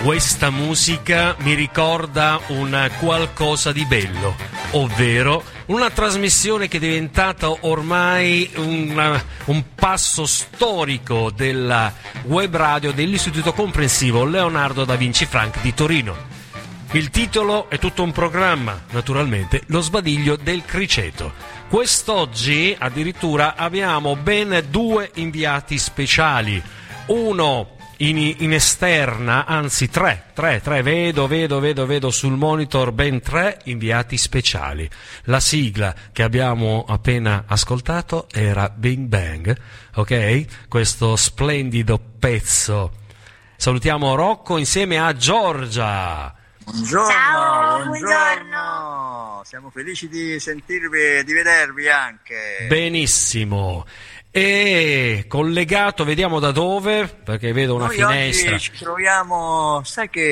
Questa musica mi ricorda un qualcosa di bello, ovvero una trasmissione che è diventata ormai un passo storico della web radio dell'Istituto Comprensivo Leonardo da Vinci Frank di Torino. Il titolo è tutto un programma, naturalmente, Lo sbadiglio del criceto. Quest'oggi addirittura abbiamo ben 2 inviati speciali, uno in esterna, anzi tre, vedo sul monitor ben 3 inviati speciali. La sigla che abbiamo appena ascoltato era Bing Bang, ok? Questo splendido pezzo. Salutiamo Rocco insieme a Giorgia. Buongiorno, ciao, buongiorno. Siamo felici di sentirvi e di vedervi anche. Benissimo. E collegato, vediamo da dove, perché vedo una finestra. Oggi ci troviamo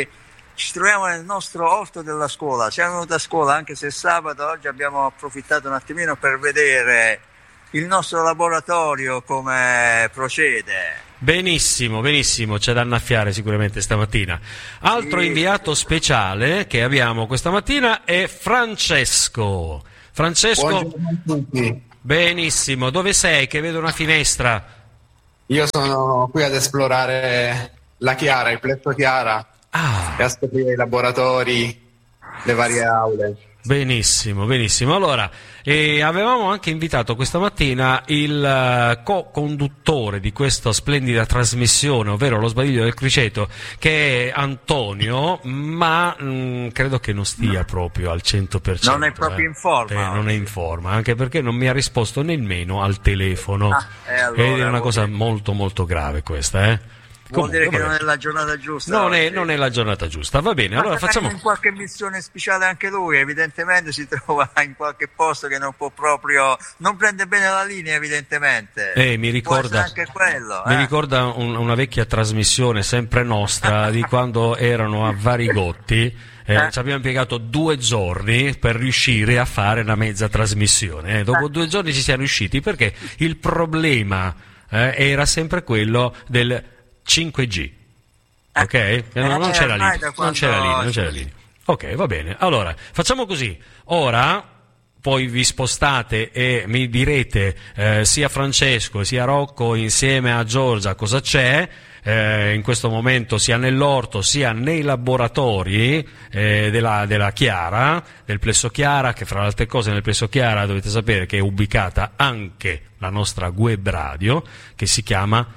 nel nostro orto della scuola. Siamo venuti a scuola anche se è sabato. Oggi abbiamo approfittato un attimino per vedere il nostro laboratorio come procede. Benissimo, c'è da annaffiare sicuramente stamattina. Altro inviato speciale che abbiamo questa mattina è Francesco. Buongiorno a tutti. Benissimo, dove sei? Che vedo una finestra. Io sono qui ad esplorare la Chiara, il plesso Chiara, e a scoprire i laboratori, le varie aule. Benissimo. Allora, avevamo anche invitato questa mattina il co-conduttore di questa splendida trasmissione, ovvero Lo sbadiglio del criceto, che è Antonio, ma credo che non stia proprio al 100%. Non è proprio in forma. Non è in forma, anche perché non mi ha risposto nemmeno al telefono. Allora, ed è una cosa molto molto grave questa, Vuol dire che non è la giornata giusta. Non è la giornata giusta, va bene. Allora facciamo in qualche missione speciale anche lui, evidentemente si trova in qualche posto che non può proprio, non prende bene la linea, evidentemente. Mi ricorda anche quello. Mi ricorda una vecchia trasmissione sempre nostra di quando erano a Varigotti. Ci abbiamo impiegato 2 giorni per riuscire a fare una mezza trasmissione. Dopo 2 giorni ci siamo riusciti perché il problema era sempre quello del 5G, ok? Non c'era linea. Ok, va bene. Allora, facciamo così. Ora, poi vi spostate e mi direte sia Francesco sia Rocco insieme a Giorgia cosa c'è in questo momento sia nell'orto sia nei laboratori della Chiara, del plesso Chiara, che fra le altre cose nel plesso Chiara dovete sapere che è ubicata anche la nostra web radio che si chiama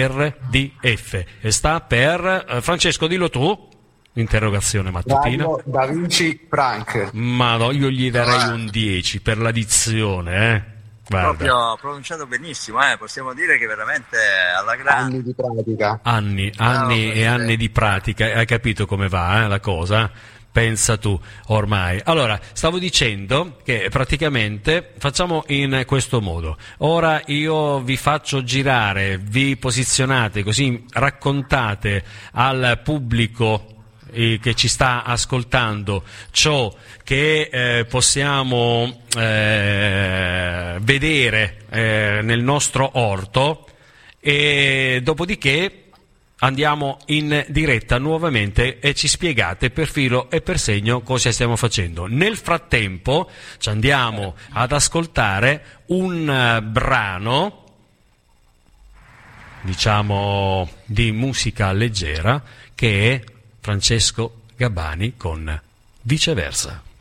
RDF e sta per Francesco, dillo tu, interrogazione mattutina. Radio Da Vinci Frank. Ma no, io gli darei un 10 per la dizione, Guarda. Proprio pronunciato benissimo, possiamo dire che veramente alla grande. Anni di pratica. Anni di pratica, hai capito come va la cosa? Pensa tu, ormai. Allora, stavo dicendo che praticamente facciamo in questo modo. Ora io vi faccio girare, vi posizionate, così raccontate al pubblico che ci sta ascoltando ciò che possiamo vedere nel nostro orto e dopodiché andiamo in diretta nuovamente e ci spiegate per filo e per segno cosa stiamo facendo. Nel frattempo ci andiamo ad ascoltare un brano, diciamo, di musica leggera che è Francesco Gabbani con Viceversa.